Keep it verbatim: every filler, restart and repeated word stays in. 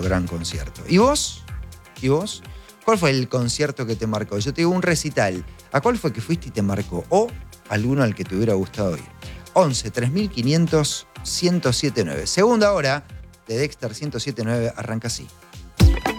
gran concierto. ¿Y vos? ¿Y vos? ¿Cuál fue el concierto que te marcó? Yo te digo un recital. ¿A cuál fue que fuiste y te marcó? ¿O alguno al que te hubiera gustado ir? once, tres mil quinientos, ciento siete punto nueve. Segunda hora de Dexter ciento siete punto nueve arranca así.